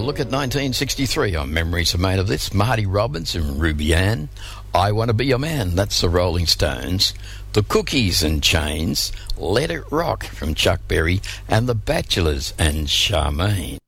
look at 1963 on Memories Are Made of This. Marty Robbins and Ruby Ann. I Want to Be Your Man, that's the Rolling Stones. The Cookies and Chains. Let It Rock from Chuck Berry. And The Bachelors and Charmaine.